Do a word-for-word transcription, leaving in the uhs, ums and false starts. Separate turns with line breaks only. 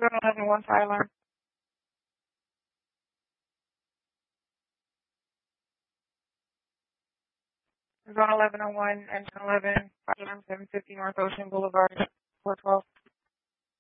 Zone eleven one fire alarm. Zone eleven oh one, engine eleven, fire alarm seven fifty North Ocean Boulevard, four twelve.